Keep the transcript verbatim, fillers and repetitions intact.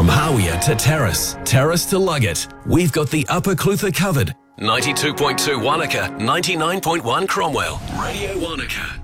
From Hawea to Terrace, Terrace to Luggett, we've got the Upper Clutha covered. ninety-two point two Wanaka, ninety-nine point one Cromwell. Radio Wanaka.